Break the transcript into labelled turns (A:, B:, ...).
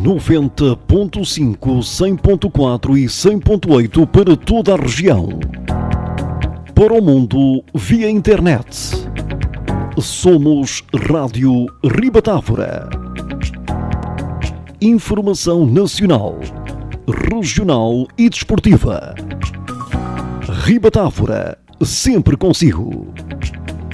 A: 90.5, 100.4 e 100.8 para toda a região. Para o mundo via internet. Somos Rádio Ribatávora. Informação nacional, regional e desportiva. Ribatávora, sempre consigo.